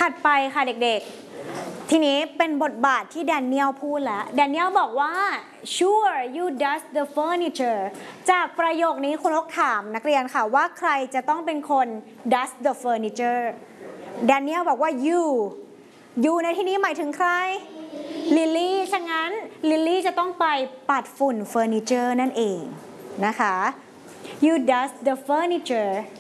ดไปค่ะเด็กๆทีนี้เป็นบทบาทที่แดเนียลพูดแล้วแดเนียลบอกว่า sure you dust the furniture จากประโยคนี้คุณนกถามนักเรียนค่ะว่าใครจะต้องเป็นคน dust the furniture แดเนียลบอกว่า you ในที่นี้หมายถึงใครลิลลี่ฉะนั้นลิลลี่จะต้องไปปัดฝุ่นเฟอร์นิเจอร์นั่นเองนะคะ you dust the furniture